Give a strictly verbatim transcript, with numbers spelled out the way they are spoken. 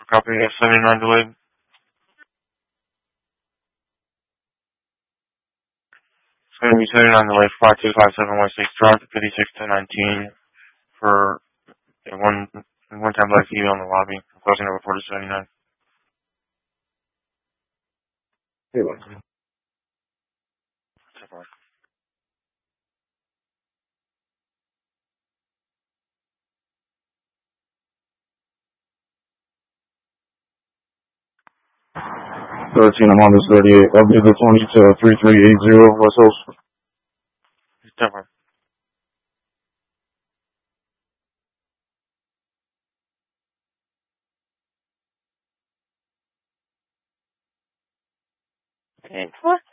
Copy F seventy-nine delayed. It's going to be seventy-nine delayed, five two five seven one six, drive to fifty-six ten nineteen for a one, one time black T V on the lobby. Closing over four to seventy-nine. Hey, bye. thirteen, I'm on this thirty-eight. Update the twenty to three three eight zero, West Coast. Definitely. Okay, what?